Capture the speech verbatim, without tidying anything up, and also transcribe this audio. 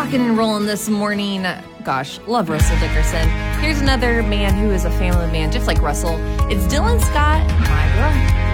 rocking and rolling this morning. Gosh, love Russell Dickerson. Here's another man who is a family man, just like Russell. It's Dylan Scott, My Girl.